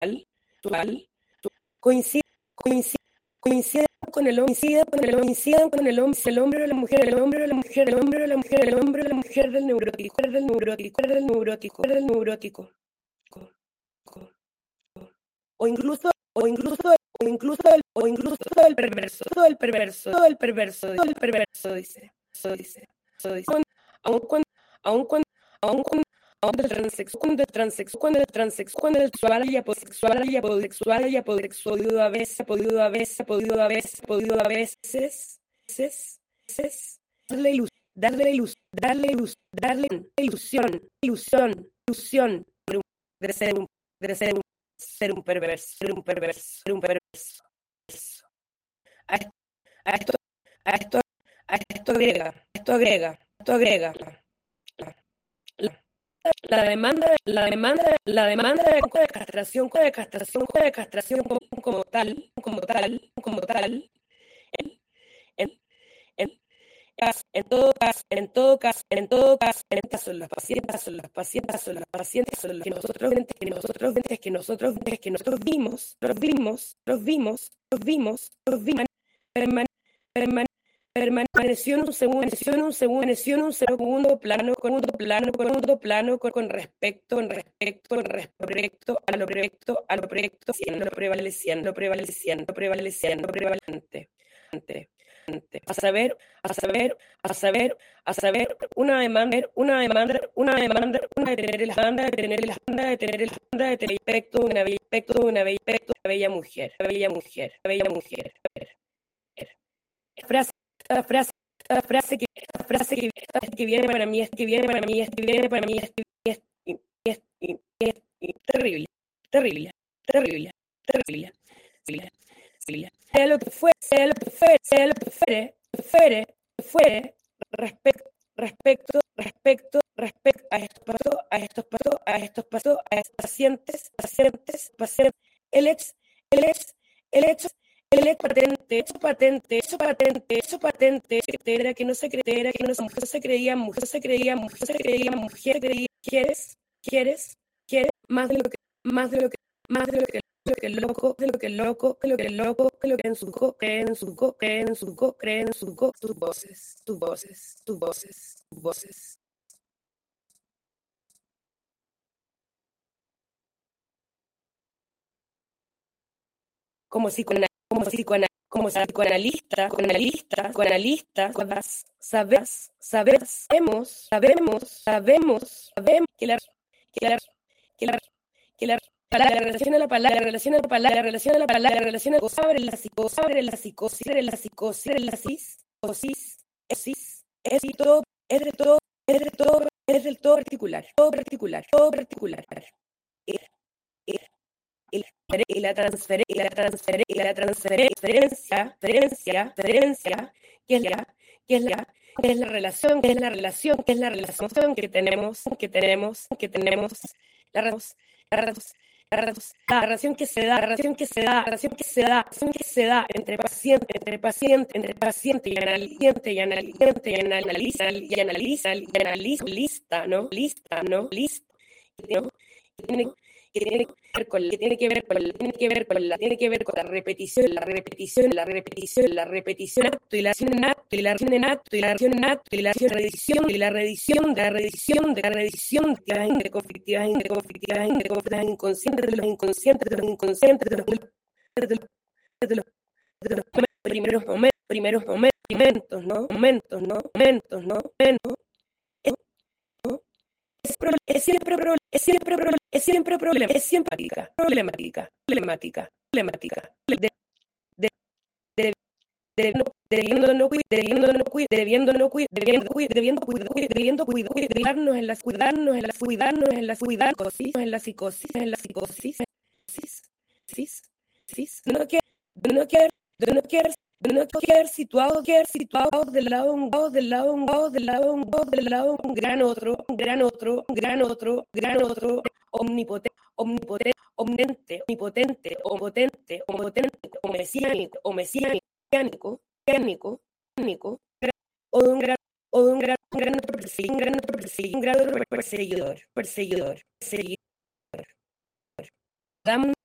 sexual coincide con el hombre o la mujer, el hombre o la mujer, el hombre o la mujer, el hombre o la mujer del neurótico, o incluso el perverso, dice. Aun cuando el transexual, el sexual y apodexual podido a veces darle ilusión de ser un perverso. A esto agrega la demanda de castración como tal, en todo caso, los pacientes son los que nosotros vimos, permaneció en un segundo plano con respecto a lo prevaleciente. A saber, una demanda de tener el aspecto de una bella mujer. Esta frase que viene para mí es terrible. Sea lo que fuere respecto a estos pacientes, el hecho patente era que no se creía mujer, quieres más de lo que loco creen sus voces. Como psicoanalista, sabemos que la relación a la palabra, abre la psicosis, es del todo particular. Y la transferencia, que es la relación que tenemos, la relación que se da entre paciente y analista, ¿no? Tiene que ver con la repetición, acto y la redición inconscientes de los primeros momentos, ¿no? Es siempre problemática. Debiendo cuidarnos en la psicosis, de no quedar situados del lado un gran otro, omnipotente, o mesiánico, o de un gran otro perseguidor.